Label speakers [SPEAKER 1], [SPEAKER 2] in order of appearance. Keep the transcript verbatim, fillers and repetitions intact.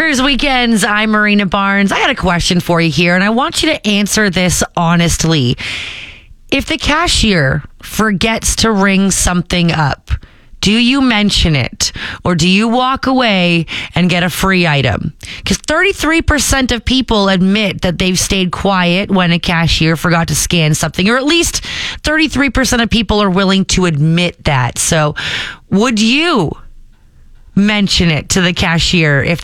[SPEAKER 1] Cruise Weekends, I'm Marina Barnes. I got a question for you here, and I want you to answer this honestly. If the cashier forgets to ring something up, do you mention it, or do you walk away and get a free item? Because thirty-three percent of people admit that they've stayed quiet when a cashier forgot to scan something, or at least thirty-three percent of people are willing to admit that. So would you mention it to the cashier if